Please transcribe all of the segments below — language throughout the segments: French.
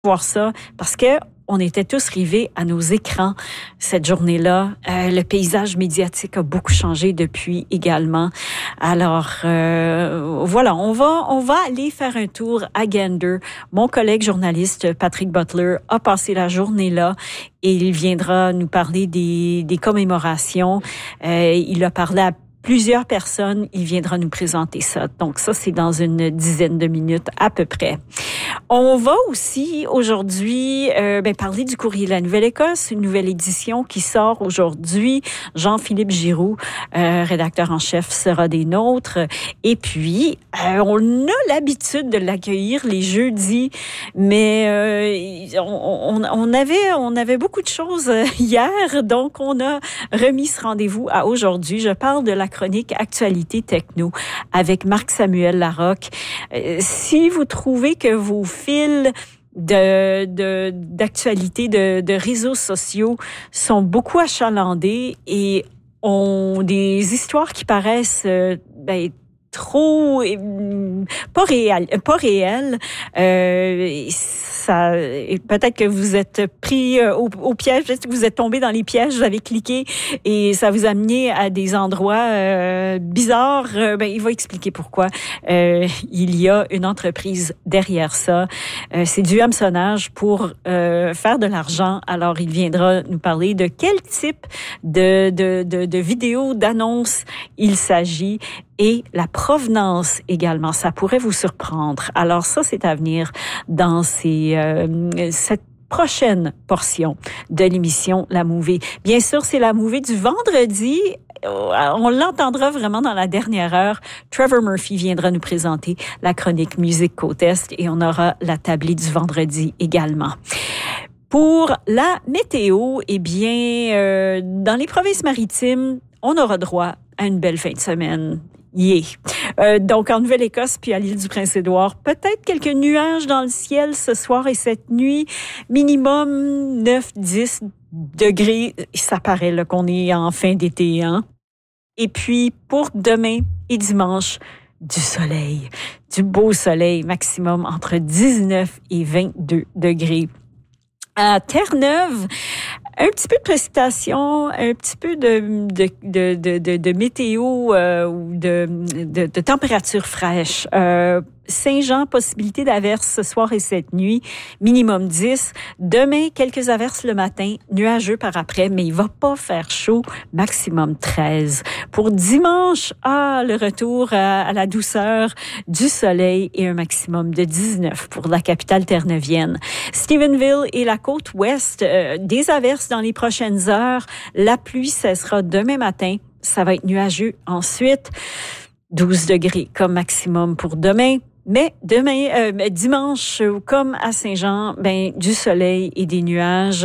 voir ça parce que on était tous rivés à nos écrans cette journée-là. Le paysage médiatique a beaucoup changé depuis également. Alors, voilà, on va aller faire un tour à Gander. Mon collègue journaliste Patrick Butler a passé la journée là et il viendra nous parler des commémorations. Il a parlé à plusieurs personnes, il viendra nous présenter ça. Donc ça, c'est dans une dizaine de minutes à peu près. On va aussi aujourd'hui parler du Courrier de la Nouvelle-Écosse, une nouvelle édition qui sort aujourd'hui. Jean-Philippe Giroux, rédacteur en chef, sera des nôtres. Et puis, on a l'habitude de l'accueillir les jeudis, mais on avait beaucoup de choses hier, donc on a remis ce rendez-vous à aujourd'hui. Je parle de la chronique Actualité Techno avec Marc-Samuel Larocque. Si vous trouvez que vos fils d'actualité de réseaux sociaux sont beaucoup achalandés et ont des histoires qui paraissent trop pas réelles. Ça, peut-être que vous êtes pris au piège, peut-être que vous êtes tombé dans les pièges, vous avez cliqué et ça vous a amené à des endroits bizarres. Il va expliquer pourquoi. Il y a une entreprise derrière ça. C'est du hameçonnage pour faire de l'argent. Alors, il viendra nous parler de quel type de vidéos, d'annonces il s'agit. Et la provenance également, ça pourrait vous surprendre. Alors ça, c'est à venir dans cette prochaine portion de l'émission La Mouvée. Bien sûr, c'est La Mouvée du vendredi. On l'entendra vraiment dans la dernière heure. Trevor Murphy viendra nous présenter la chronique Musique Côte-Est et on aura la tablée du vendredi également. Pour la météo, dans les provinces maritimes, on aura droit à une belle fin de semaine. Donc, en Nouvelle-Écosse puis à l'île du Prince-Édouard, peut-être quelques nuages dans le ciel ce soir et cette nuit. Minimum 9-10 degrés. Ça paraît là, qu'on est en fin d'été, hein? Et puis, pour demain et dimanche, du soleil. Du beau soleil, maximum entre 19 et 22 degrés. À Terre-Neuve, un petit peu de précipitation, un petit peu de météo ou de température fraîche. Saint-Jean, possibilité d'averses ce soir et cette nuit, minimum 10. Demain, quelques averses le matin, nuageux par après, mais il va pas faire chaud, maximum 13. Pour dimanche, le retour à la douceur du soleil et un maximum de 19 pour la capitale terre-neuvienne. Stephenville et la côte ouest, des averses dans les prochaines heures. La pluie cessera demain matin. Ça va être nuageux. Ensuite, 12 degrés comme maximum pour demain. Mais dimanche, comme à Saint-Jean, du soleil et des nuages,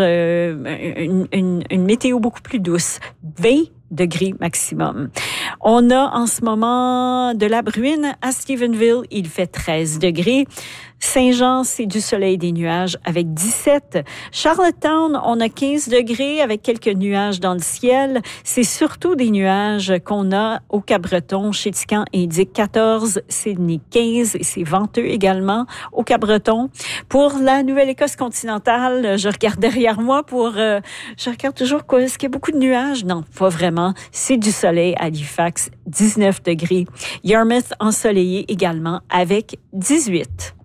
une météo beaucoup plus douce. 20 degrés maximum. On a en ce moment de la bruine à Stephenville. Il fait 13 degrés. Saint-Jean, c'est du soleil et des nuages avec 17. Charlottetown, on a 15 degrés avec quelques nuages dans le ciel. C'est surtout des nuages qu'on a au Cap-Breton. Chéticamp indique 14, Sydney 15 et c'est venteux également au Cap-Breton. Pour la Nouvelle-Écosse continentale, je regarde derrière moi je regarde toujours est-ce qu'il y a beaucoup de nuages? Non, pas vraiment. C'est du soleil à Halifax, 19 degrés. Yarmouth ensoleillé également avec 18.